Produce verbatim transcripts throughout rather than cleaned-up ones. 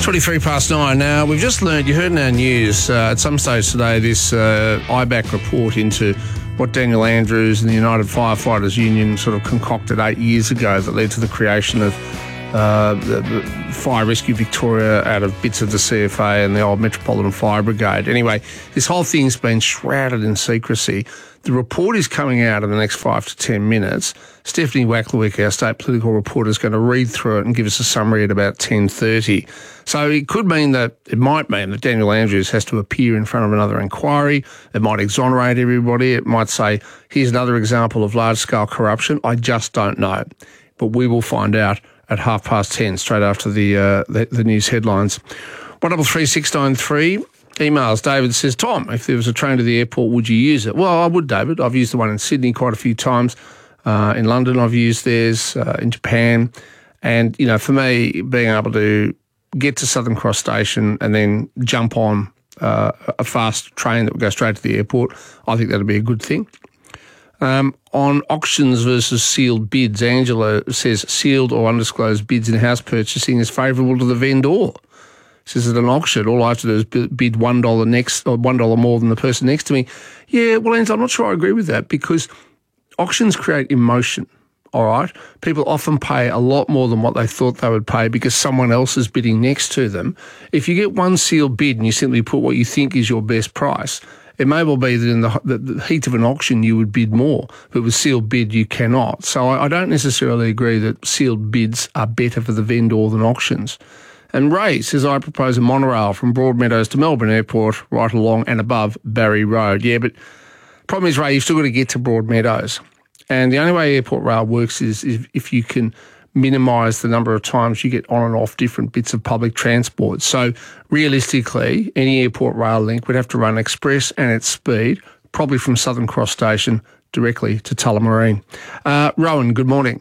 twenty-three past nine. Now, we've just learned, you heard in our news, uh, at some stage today, this uh, I BAC report into what Daniel Andrews and the United Firefighters Union sort of concocted eight years ago that led to the creation of uh, the, the Fire Rescue Victoria out of bits of the C F A and the old Metropolitan Fire Brigade. Anyway, this whole thing's been shrouded in secrecy. The report is coming out in the next five to ten minutes. Stephanie Wacklewick, our state political reporter, is going to read through it and give us a summary at about ten thirty. So it could mean that, it might mean that Daniel Andrews has to appear in front of another inquiry. It might exonerate everybody. It might say, here's another example of large-scale corruption. I just don't know. But we will find out at half past ten, straight after the uh, the, the news headlines. one double three six nine three. Emails. David says, Tom, if there was a train to the airport, would you use it? Well, I would, David. I've used the one in Sydney quite a few times. Uh, in London, I've used theirs, uh, in Japan. And, you know, for me, being able to get to Southern Cross Station and then jump on uh, a fast train that would go straight to the airport, I think that'd be a good thing. Um, on auctions versus sealed bids, Angela says sealed or undisclosed bids in house purchasing is favourable to the vendor. Says at an auction, all I have to do is bid one dollar next or one dollar more than the person next to me. Yeah, well, Angela, I'm not sure I agree with that, because auctions create emotion. All right, people often pay a lot more than what they thought they would pay because someone else is bidding next to them. If you get one sealed bid and you simply put what you think is your best price, it may well be that in the, the, the heat of an auction you would bid more, but with sealed bid you cannot. So I, I don't necessarily agree that sealed bids are better for the vendor than auctions. And Ray says, I propose a monorail from Broadmeadows to Melbourne Airport right along and above Barry Road. Yeah, but problem is, Ray, you've still got to get to Broadmeadows. And the only way airport rail works is, is if you can minimise the number of times you get on and off different bits of public transport. So realistically, any airport rail link would have to run express and at speed, probably from Southern Cross Station directly to Tullamarine. Uh, Rowan, good morning.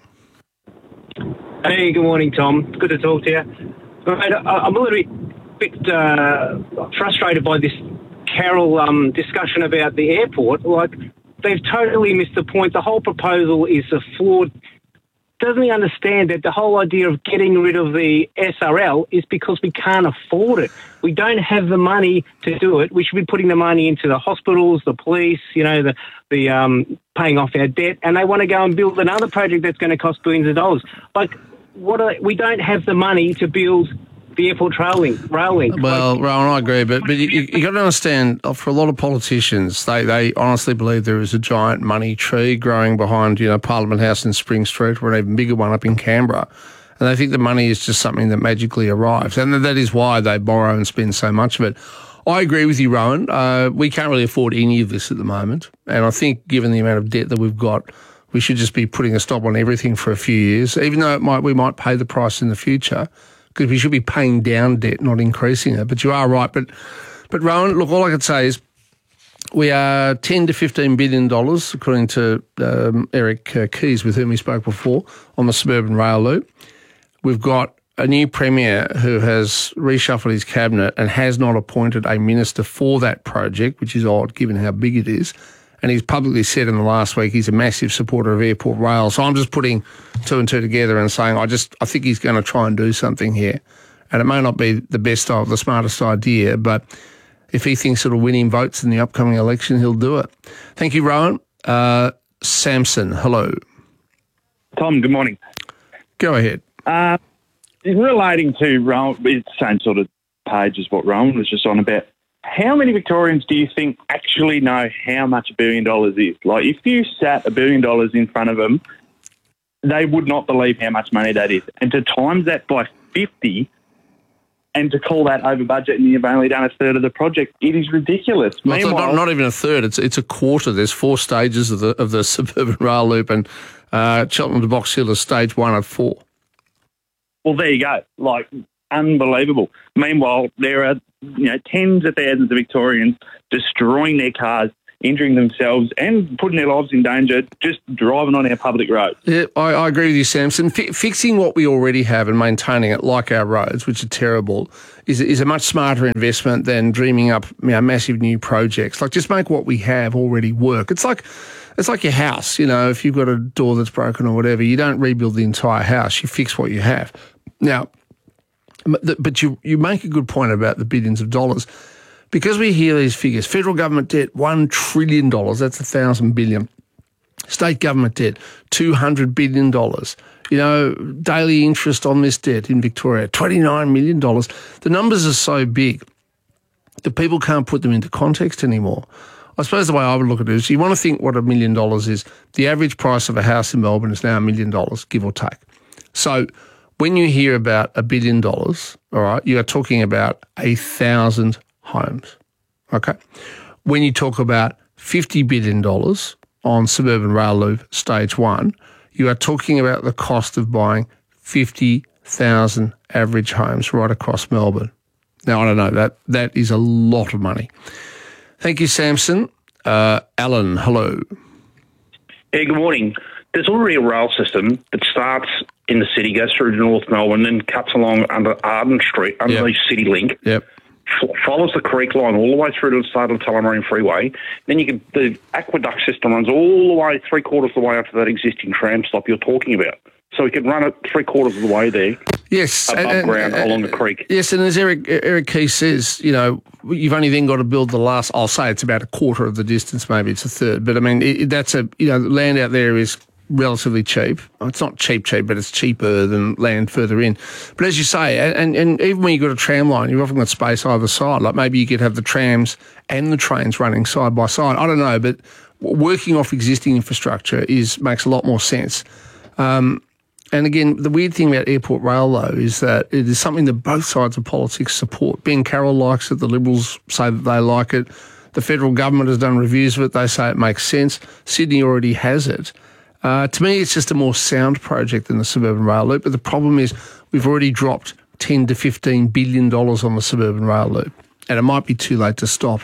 Hey, good morning, Tom. Good to talk to you. Mate, I'm a little bit, bit uh, frustrated by this Carroll um, discussion about the airport. Like, they've totally missed the point. The whole proposal is a flawed. Doesn't he understand that the whole idea of getting rid of the S R L is because we can't afford it? We don't have the money to do it. We should be putting the money into the hospitals, the police, you know, the the um, paying off our debt, and they want to go and build another project that's going to cost billions of dollars. Like, what are, we don't have the money to build the airport rail link. Rail link. Well, like, Rowan, I agree, but but you, you got to understand, for a lot of politicians, they, they honestly believe there is a giant money tree growing behind, you know, Parliament House in Spring Street, or an even bigger one up in Canberra, and they think the money is just something that magically arrives, and that is why they borrow and spend so much of it. I agree with you, Rowan. Uh, we can't really afford any of this at the moment, and I think given the amount of debt that we've got, we should just be putting a stop on everything for a few years, even though it might we might pay the price in the future, because we should be paying down debt, not increasing it. But you are right. But, but Rowan, look, all I could say is we are ten to fifteen billion dollars, according to um, Eric uh, Keys, with whom we spoke before, on the suburban rail loop. We've got a new Premier who has reshuffled his cabinet and has not appointed a minister for that project, which is odd given how big it is. And he's publicly said in the last week he's a massive supporter of airport rail. So I'm just putting two and two together and saying I just I think he's going to try and do something here. And it may not be the best or the smartest idea, but if he thinks it'll win him votes in the upcoming election, he'll do it. Thank you, Rowan. Uh, Samson, hello. Tom, good morning. Go ahead. Uh, relating to Rowan, it's the same sort of page as what Rowan was just on about. How many Victorians do you think actually know how much a billion dollars is? Like, if you sat a billion dollars in front of them, they would not believe how much money that is. And to times that by fifty and to call that over budget and you've only done a third of the project, it is ridiculous. Well, Meanwhile, not, not even a third. It's it's a quarter. There's four stages of the of the suburban rail loop, and uh, Cheltenham to Box Hill is stage one of four. Well, there you go. Like, unbelievable. Meanwhile, there are, you know, tens of thousands of Victorians destroying their cars, injuring themselves and putting their lives in danger just driving on our public roads. Yeah, I, I agree with you, Samson. F- fixing what we already have and maintaining it, like our roads, which are terrible, is, is a much smarter investment than dreaming up, you know, massive new projects. Like, just make what we have already work. It's like it's like your house, you know, if you've got a door that's broken or whatever, you don't rebuild the entire house, you fix what you have. Now, But you, you make a good point about the billions of dollars. Because we hear these figures, federal government debt, one trillion dollars, that's one thousand billion dollars. State government debt, two hundred billion dollars. You know, daily interest on this debt in Victoria, twenty-nine million dollars. The numbers are so big that people can't put them into context anymore. I suppose the way I would look at it is you want to think what a million dollars is. The average price of a house in Melbourne is now a million dollars, give or take. So when you hear about a billion dollars, all right, you are talking about a thousand homes, okay? When you talk about fifty billion dollars on suburban rail loop stage one, you are talking about the cost of buying fifty thousand average homes right across Melbourne. Now, I don't know, that that is a lot of money. Thank you, Samson. Uh, Alan, hello. Hey, good morning. There's already a rail system that starts in the city, goes through to North Melbourne, and cuts along under Arden Street, underneath yep. CityLink. Yep. F- follows the creek line all the way through to the start of the Tullamarine Freeway. Then you can, the aqueduct system runs all the way, three quarters of the way up to that existing tram stop you're talking about. So we can run it three quarters of the way there. Yes, above and, ground and, along the creek. Yes, and as Eric Eric Key says, you know, you've only then got to build the last. I'll say it's about a quarter of the distance, maybe it's a third. But I mean, it, that's a you know, land out there is relatively cheap. It's not cheap, cheap, but it's cheaper than land further in. But as you say, and, and even when you've got a tram line, you've often got space either side. Like maybe you could have the trams and the trains running side by side. I don't know, but working off existing infrastructure is makes a lot more sense. Um, and again, the weird thing about Airport Rail, though, is that it is something that both sides of politics support. Ben Carroll likes it. The Liberals say that they like it. The federal government has done reviews of it. They say it makes sense. Sydney already has it. Uh, to me, it's just a more sound project than the suburban rail loop. But the problem is we've already dropped ten to fifteen billion dollars on the suburban rail loop, and it might be too late to stop.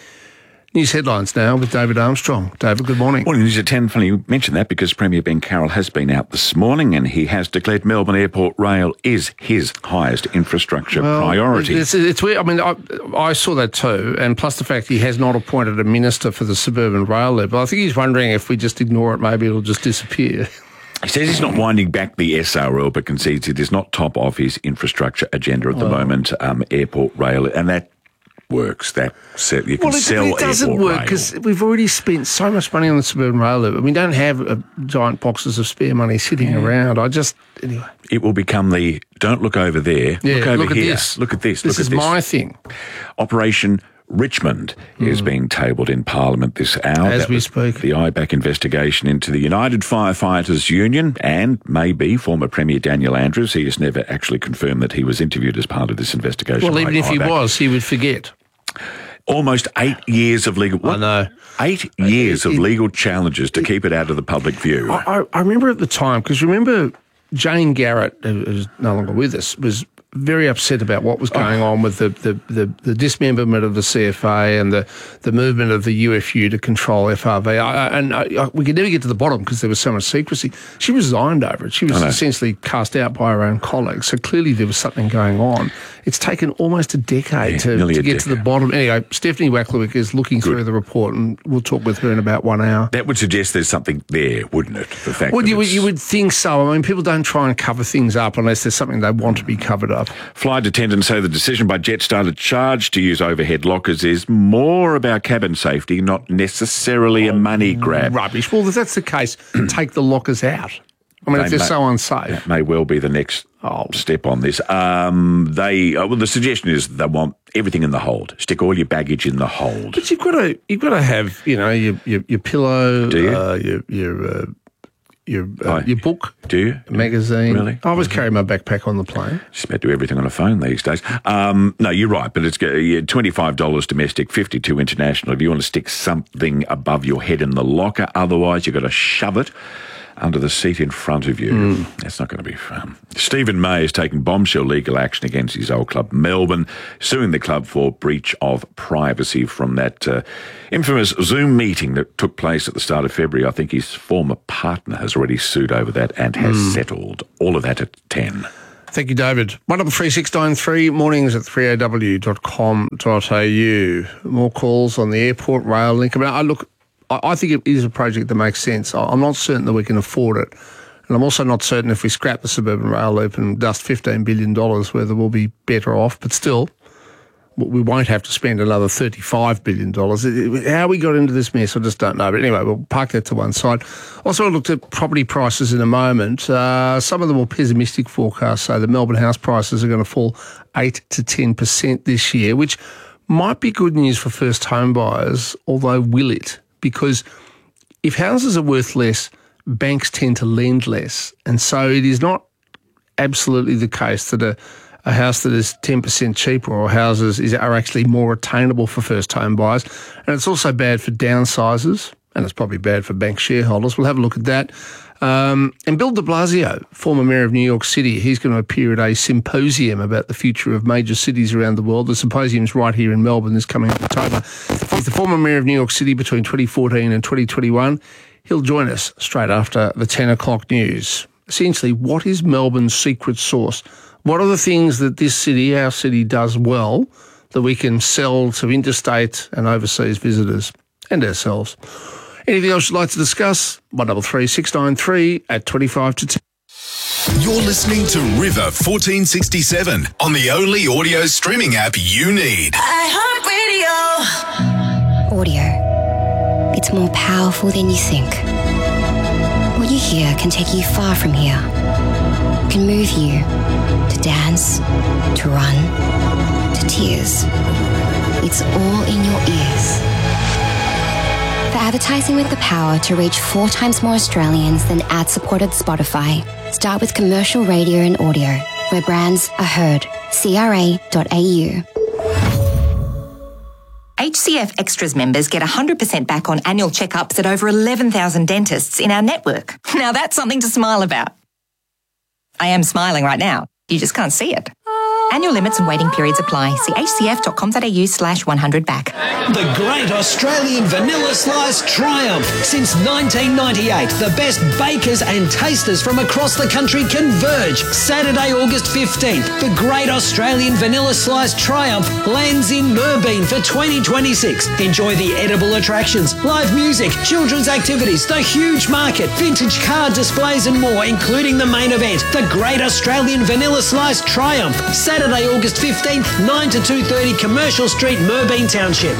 News headlines now with David Armstrong. David, good morning. Morning, News at ten. Funny you mentioned that because Premier Ben Carroll has been out this morning and he has declared Melbourne Airport Rail is his highest infrastructure well, priority. It's, it's weird. I mean, I, I saw that too, and plus the fact he has not appointed a minister for the suburban rail loop. I think he's wondering if we just ignore it, maybe it'll just disappear. He says he's not winding back the S R L, but concedes it is not top of his infrastructure agenda at the oh. moment, um, airport rail, and that works. That you can well, it, sell it doesn't airport work because we've already spent so much money on the suburban rail loop. We don't have uh, giant boxes of spare money sitting yeah. around. I just anyway. It will become the don't look over there. Yeah, look over look here. At this. Look at this. This look is at this. my thing. Operation Richmond mm. is being tabled in Parliament this hour. As that we was speak. The I BAC investigation into the United Firefighters Union and maybe former Premier Daniel Andrews. He has never actually confirmed that he was interviewed as part of this investigation. Well, even if I BAC. he was, he would forget. Almost eight years of legal... What? I know. Eight years it, of legal challenges to it, keep it out of the public view. I, I remember at the time, because remember Jane Garrett, who is no longer with us, was very upset about what was going oh. on with the, the, the, the dismemberment of the C F A and the, the movement of the U F U to control F R V. I, and I, I, we could never get to the bottom because there was so much secrecy. She resigned over it. She was essentially cast out by her own colleagues. So clearly there was something going on. It's taken almost a decade yeah, to, to a get decade. to the bottom. Anyway, Stephanie Wacklewick is looking Good. through the report and we'll talk with her in about one hour. That would suggest there's something there, wouldn't it? The fact well, that you would, you would think so. I mean, people don't try and cover things up unless there's something they want to be covered up. Flight attendants say the decision by Jetstar to charge to use overhead lockers is more about cabin safety, not necessarily a money grab. Rubbish. Well, if that's the case, take the lockers out. I mean, they if they're may, so unsafe. That may well be the next oh. step on this. Um, they uh, well, the suggestion is they want everything in the hold. Stick all your baggage in the hold. But you've got to you've got to have you know your your, your pillow, Do you? Uh, your your uh, your uh, oh, your book. Do you? Magazine. Really? I always carry my backpack on the plane. Just about do everything on a phone these days. Um, no, you're right, but it's uh, twenty-five dollars domestic, fifty-two dollars international. If you want to stick something above your head in the locker, otherwise you've got to shove it under the seat in front of you. Mm. That's not going to be fun. Stephen May is taking bombshell legal action against his old club, Melbourne, suing the club for breach of privacy from that uh, infamous Zoom meeting that took place at the start of February. I think his former partner has already sued over that and has mm. settled. All of that at ten. Thank you, David. one double three six nine three, mornings at three a w dot com dot a u. More calls on the airport rail link. I mean, I look... I think it is a project that makes sense. I'm not certain that we can afford it. And I'm also not certain if we scrap the suburban rail loop and dust fifteen billion dollars, whether we'll be better off. But still, we won't have to spend another thirty-five billion dollars. How we got into this mess, I just don't know. But anyway, we'll park that to one side. Also, I looked at property prices in a moment. Uh, some of the more pessimistic forecasts say that Melbourne house prices are going to fall eight to ten percent this year, which might be good news for first home buyers, although will it? Because if houses are worth less, banks tend to lend less. And so it is not absolutely the case that a A house that is ten percent cheaper or houses is, are actually more attainable for first home buyers. And it's also bad for downsizers, and it's probably bad for bank shareholders. We'll have a look at that. Um, and Bill de Blasio, former mayor of New York City, he's going to appear at a symposium about the future of major cities around the world. The symposium's right here in Melbourne this coming October. He's the former mayor of New York City between twenty fourteen and twenty twenty-one. He'll join us straight after the ten o'clock news. Essentially, what is Melbourne's secret sauce? What are the things that this city, our city, does well that we can sell to interstate and overseas visitors and ourselves? Anything else you'd like to discuss? one double three six nine three at twenty-five to ten. You're listening to River fourteen sixty-seven on the only audio streaming app you need. iHeartRadio. Audio. It's more powerful than you think. What you hear can take you far from here. It can move you to dance, to run, to tears. It's all in your ears. For advertising with the power to reach four times more Australians than ad-supported Spotify, start with commercial radio and audio, where brands are heard. C R A dot A U. H C F Extras members get one hundred percent back on annual checkups at over eleven thousand dentists in our network. Now that's something to smile about. I am smiling right now. You just can't see it. Annual limits and waiting periods apply. See hcf.com.au slash 100 back. The Great Australian Vanilla Slice Triumph. Since nineteen ninety-eight, the best bakers and tasters from across the country converge. Saturday, August fifteenth, the Great Australian Vanilla Slice Triumph lands in Moorabool for twenty twenty-six. Enjoy the edible attractions, live music, children's activities, the huge market, vintage car displays and more, including the main event, the Great Australian Vanilla Slice Triumph. Saturday, August fifteenth, nine to two thirty, Commercial Street, Moorabool Township.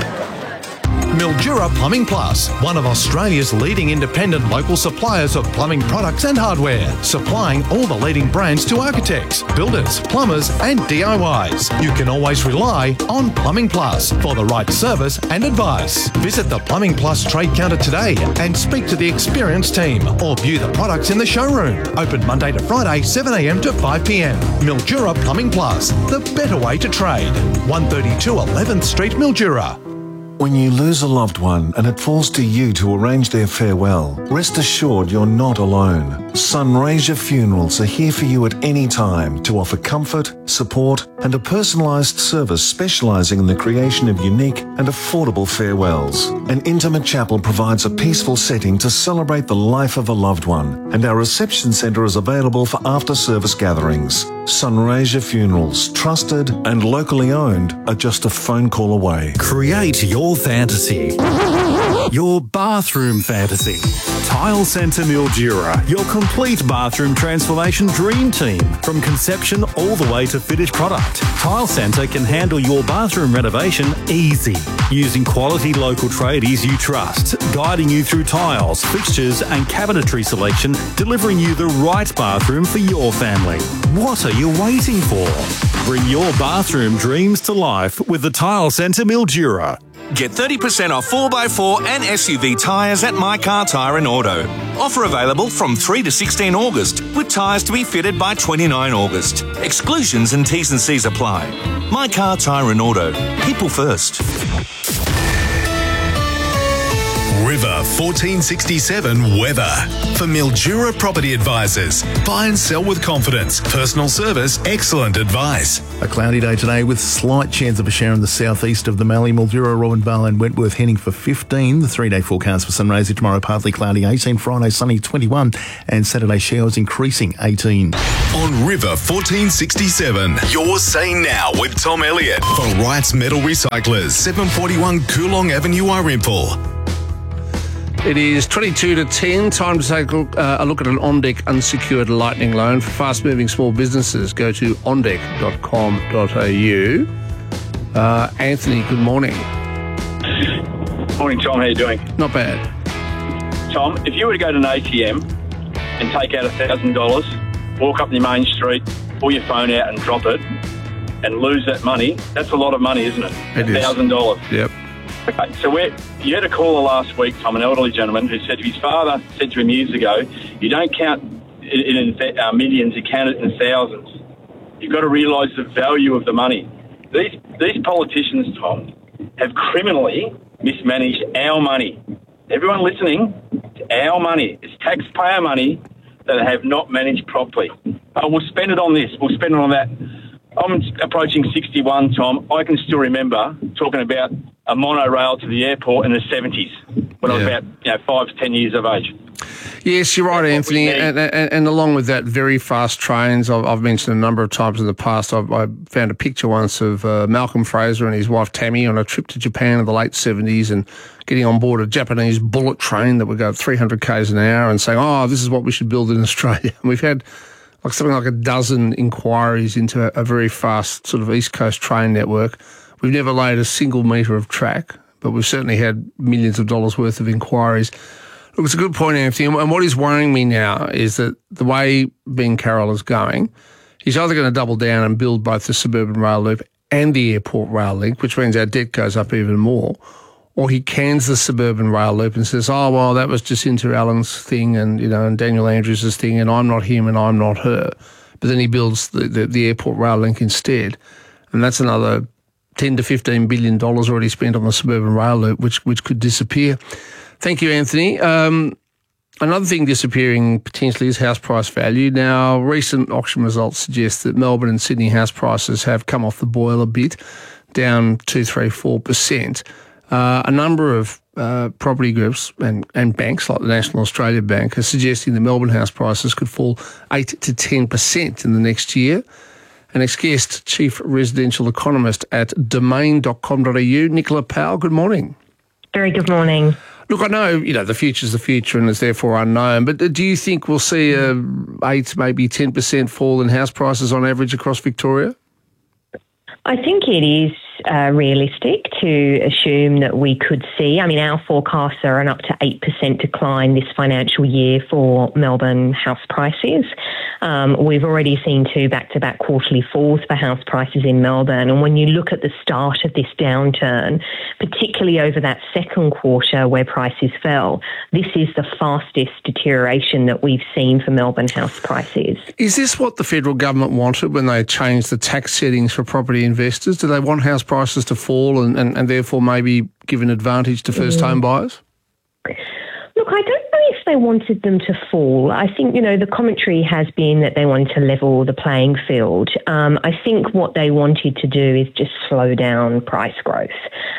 Mildura Plumbing Plus, one of Australia's leading independent local suppliers of plumbing products and hardware, supplying all the leading brands to architects, builders, plumbers and D I Ys. You can always rely on Plumbing Plus for the right service and advice. Visit the Plumbing Plus trade counter today and speak to the experienced team or view the products in the showroom. Open Monday to Friday, seven a m to five p m. Mildura Plumbing Plus, the better way to trade. one thirty-two eleventh Street, Mildura. When you lose a loved one and it falls to you to arrange their farewell, rest assured you're not alone. Sunraysia Funerals are here for you at any time to offer comfort, support and a personalised service specialising in the creation of unique and affordable farewells. An intimate chapel provides a peaceful setting to celebrate the life of a loved one, and our reception centre is available for after-service gatherings. Sunraysia Funerals, trusted and locally owned, are just a phone call away. Create your fantasy. Your bathroom fantasy. Tile Centre Mildura, your complete bathroom transformation dream team. From conception all the way to finished product, Tile Centre can handle your bathroom renovation easy. Using quality local tradies you trust, guiding you through tiles, fixtures and cabinetry selection, delivering you the right bathroom for your family. What are you waiting for? Bring your bathroom dreams to life with the Tile Centre Mildura. Get thirty percent off four by four and S U V tyres at My Car Tyre and Auto. Offer available from three to sixteen August, with tyres to be fitted by twenty-nine August. Exclusions and T's and C's apply. My Car Tyre and Auto. People first. River fourteen sixty-seven weather. For Mildura Property Advisors. Buy and sell with confidence. Personal service, excellent advice. A cloudy day today with slight chance of a shower in the southeast of the Mallee, Mildura, Robinvale and Wentworth heading for fifteen. The three-day forecast for Sunraysia tomorrow partly cloudy eighteen, Friday sunny twenty-one and Saturday showers increasing eighteen. On River fourteen sixty-seven, your Say Now with Tom Elliott for Wrights Metal Recyclers, seven forty-one Coolong Avenue, Irimple. It is twenty-two to ten. Time to take a look, uh, a look at an OnDeck unsecured lightning loan for fast-moving small businesses. Go to on deck dot com dot a u. Uh, Anthony, good morning. Morning, Tom. How are you doing? Not bad. Tom, if you were to go to an A T M and take out one thousand dollars, walk up the main street, pull your phone out and drop it, and lose that money, that's a lot of money, isn't it? It is. one thousand dollars. Yep. Okay, so we're, you had a caller last week, Tom, an elderly gentleman who said his father said to him years ago, you don't count it in uh, millions, you count it in thousands. You've got to realise the value of the money. These these politicians, Tom, have criminally mismanaged our money. Everyone listening, it's our money. It's taxpayer money that they have not managed properly. Uh, we'll spend it on this, we'll spend it on that. I'm approaching sixty-one, Tom. I can still remember talking about a monorail to the airport in the seventies when yeah. I was about you know, five to ten years of age. Yes, you're right, Anthony. And, and, and along with that, very fast trains. I've, I've mentioned a number of times in the past. I've, I found a picture once of uh, Malcolm Fraser and his wife Tammy on a trip to Japan in the late seventies and getting on board a Japanese bullet train that would go three hundred kays an hour and saying, oh, this is what we should build in Australia. And we've had like something like a dozen inquiries into a, a very fast sort of East Coast train network. We've never laid a single metre of track, but we've certainly had millions of dollars worth of inquiries. Look, it's a good point, Anthony, and what is worrying me now is that the way Ben Carroll is going, he's either going to double down and build both the suburban rail loop and the airport rail link, which means our debt goes up even more, or he cans the suburban rail loop and says, oh, well, that was Jacinta Allen's thing and, you know, and Daniel Andrews' thing and I'm not him and I'm not her. But then he builds the, the, the airport rail link instead, and that's another ten to fifteen billion dollars already spent on the suburban rail loop, which which could disappear. Thank you, Anthony. Um, another thing disappearing potentially is house price value. Now, recent auction results suggest that Melbourne and Sydney house prices have come off the boil a bit, down two, three, four percent. Uh, a number of uh, property groups and, and banks, like the National Australia Bank, are suggesting that Melbourne house prices could fall eight to ten percent in the next year. An ex-guest chief residential economist at domain dot com dot a u, Nicola Powell, good morning. Very good morning. Look, I know, you know, the future's the future and is therefore unknown, but do you think we'll see a eight, maybe ten percent fall in house prices on average across Victoria? I think it is uh, realistic to assume that we could see, I mean, our forecasts are an up to eight percent decline this financial year for Melbourne house prices. Um, we've already seen two back-to-back quarterly falls for house prices in Melbourne. And when you look at the start of this downturn, particularly over that second quarter where prices fell, this is the fastest deterioration that we've seen for Melbourne house prices. Is this what the federal government wanted when they changed the tax settings for property investors? Do they want house prices to fall and, and, and therefore maybe give an advantage to first home buyers? Look, I don't know if they wanted them to fall. I think, you know, the commentary has been that they wanted to level the playing field. Um, I think what they wanted to do is just slow down price growth.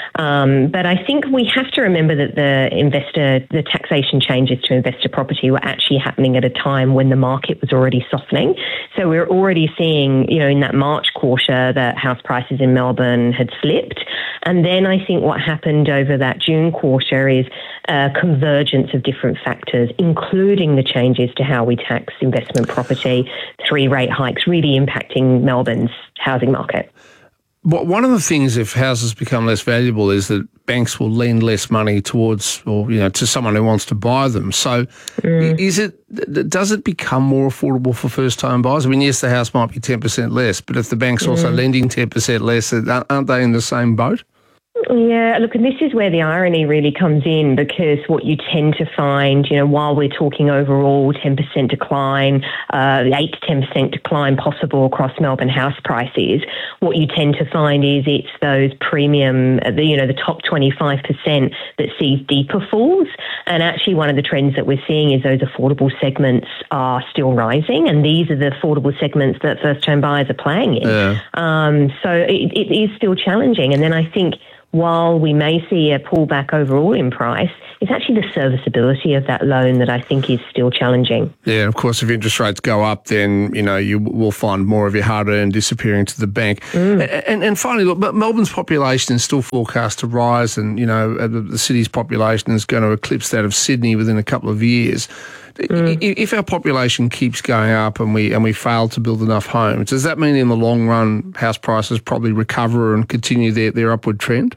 Um, but I think we have to remember that the investor, the taxation changes to investor property were actually happening at a time when the market was already softening. So we're already seeing, you know, in that March quarter that house prices in Melbourne had slipped. And then I think what happened over that June quarter is a convergence of different factors, including the changes to how we tax investment property, three rate hikes really impacting Melbourne's housing market. Well, one of the things, if houses become less valuable, is that banks will lend less money towards, or you know, to someone who wants to buy them. So, mm. is it? Does it become more affordable for first-time buyers? I mean, yes, the house might be ten percent less, but if the bank's mm. also lending ten percent less, aren't they in the same boat? Yeah, look, and this is where the irony really comes in, because what you tend to find, you know, while we're talking overall ten percent decline, uh, eight to ten percent decline possible across Melbourne house prices, what you tend to find is it's those premium, the, you know, the top twenty-five percent that sees deeper falls. And actually one of the trends that we're seeing is those affordable segments are still rising, and these are the affordable segments that first-home buyers are playing in. Yeah. Um, so it, it is still challenging. And then I think while we may see a pullback overall in price, it's actually the serviceability of that loan that I think is still challenging. Yeah, of course, if interest rates go up, then, you know, you will find more of your hard-earned disappearing to the bank. Mm. And, and finally, look, Melbourne's population is still forecast to rise, and, you know, the city's population is going to eclipse that of Sydney within a couple of years. Mm. If our population keeps going up and we and we fail to build enough homes, does that mean in the long run house prices probably recover and continue their, their upward trend?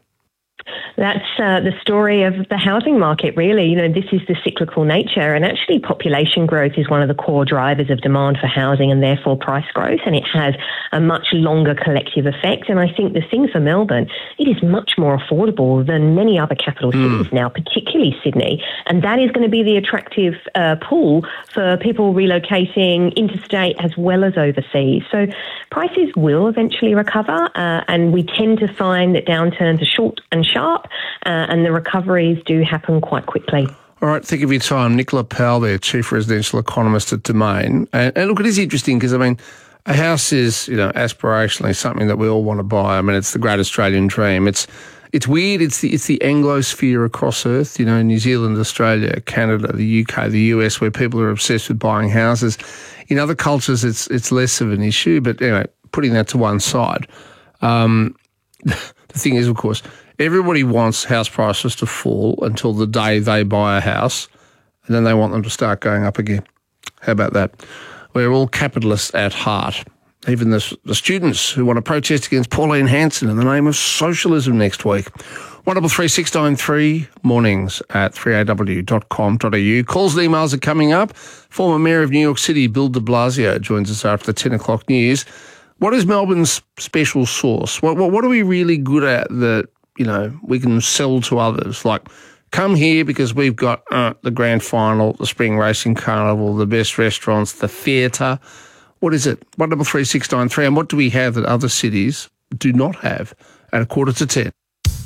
That's uh, the story of the housing market, really. You know, this is the cyclical nature, and actually population growth is one of the core drivers of demand for housing and therefore price growth, and it has a much longer collective effect. And I think the thing for Melbourne, it is much more affordable than many other capital cities mm. now, particularly Sydney, and that is going to be the attractive uh, pool for people relocating interstate as well as overseas. So prices will eventually recover, uh, and we tend to find that downturns are short and sharp, uh, and the recoveries do happen quite quickly. All right, think of your time. Nicola Powell there, Chief Residential Economist at Domain. And, and look, it is interesting because, I mean, a house is, you know, aspirationally something that we all want to buy. I mean, it's the great Australian dream. It's it's weird. It's the it's the Anglosphere across Earth, you know, New Zealand, Australia, Canada, the U K, the U S, where people are obsessed with buying houses. In other cultures, it's it's less of an issue. But anyway, putting that to one side, um, the thing is, of course, everybody wants house prices to fall until the day they buy a house, and then they want them to start going up again. How about that? We're all capitalists at heart. Even the, the students who want to protest against Pauline Hanson in the name of socialism next week. one double three six nine three, mornings at three a w dot com dot a u. Calls and emails are coming up. Former Mayor of New York City, Bill de Blasio, joins us after the ten o'clock news. What is Melbourne's special sauce? What, what, what are we really good at that, you know, we can sell to others? Like, come here because we've got uh, the grand final, the spring racing carnival, the best restaurants, the theatre. What is it? one double three six nine three. And what do we have that other cities do not have at a quarter to ten?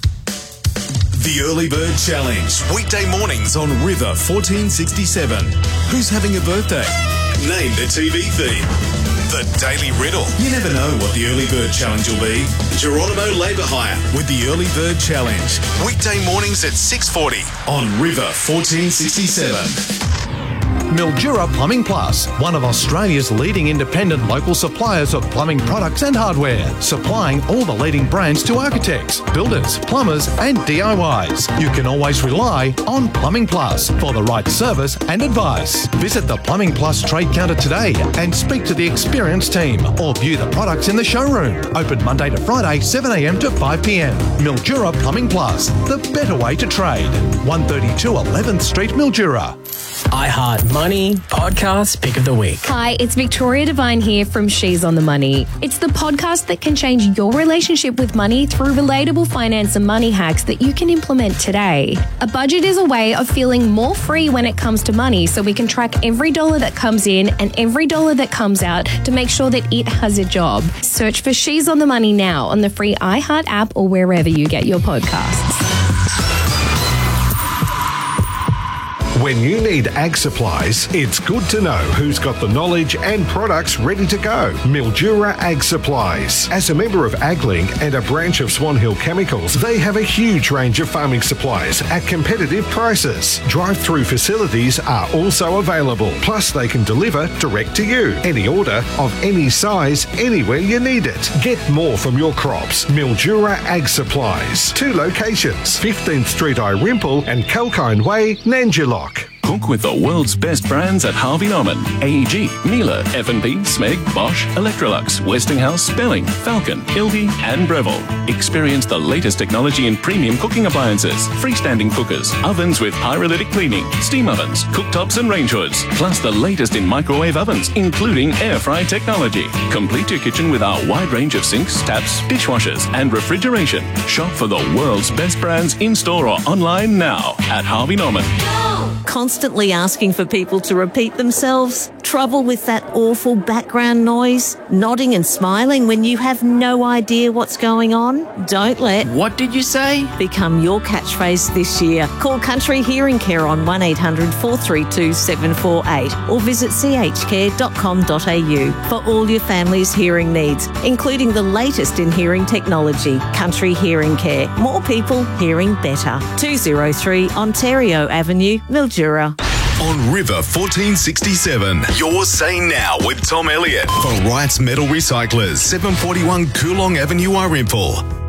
The Early Bird Challenge. Weekday mornings on River fourteen sixty-seven. Who's having a birthday? Name the T V theme. The Daily Riddle. You never know what the Early Bird Challenge will be. Geronimo Labour Hire with the Early Bird Challenge. Weekday mornings at six forty on River fourteen sixty-seven. Mildura Plumbing Plus, one of Australia's leading independent local suppliers of plumbing products and hardware, supplying all the leading brands to architects, builders, plumbers and D I Ys. You can always rely on Plumbing Plus for the right service and advice. Visit the Plumbing Plus trade counter today and speak to the experienced team or view the products in the showroom. Open Monday to Friday, seven a m to five p m. Mildura Plumbing Plus, the better way to trade. one thirty-two eleventh Street, Mildura. iHeart Money Podcast Pick of the Week. Hi, it's Victoria Devine here from She's on the Money. It's the podcast that can change your relationship with money through relatable finance and money hacks that you can implement today. A budget is a way of feeling more free when it comes to money, so we can track every dollar that comes in and every dollar that comes out to make sure that it has a job. Search for She's on the Money now on the free iHeart app or wherever you get your podcasts. When you need ag supplies, it's good to know who's got the knowledge and products ready to go. Mildura Ag Supplies. As a member of AgLink and a branch of Swan Hill Chemicals, they have a huge range of farming supplies at competitive prices. Drive-through facilities are also available. Plus, they can deliver direct to you. Any order of any size, anywhere you need it. Get more from your crops. Mildura Ag Supplies. Two locations, fifteenth Street Irimple and Kalkine Way, Nanjilock. Cook with the world's best brands at Harvey Norman, A E G, Miele, F and B, Smeg, Bosch, Electrolux, Westinghouse, Belling, Falcon, Ilby and Breville. Experience the latest technology in premium cooking appliances, freestanding cookers, ovens with pyrolytic cleaning, steam ovens, cooktops and range hoods, plus the latest in microwave ovens, including air fry technology. Complete your kitchen with our wide range of sinks, taps, dishwashers and refrigeration. Shop for the world's best brands in-store or online now at Harvey Norman. Constant constantly asking for people to repeat themselves? Trouble with that awful background noise? Nodding and smiling when you have no idea what's going on? Don't let What did you say? become your catchphrase this year. Call Country Hearing Care on one eight hundred four three two seven four eight or visit c h care dot com dot a u for all your family's hearing needs, including the latest in hearing technology. Country Hearing Care. More people hearing better. two oh three Ontario Avenue, Mildura. On River fourteen sixty-seven, you're saying now with Tom Elliott for Wright's Metal Recyclers, seven forty-one Coolong Avenue, Arinful.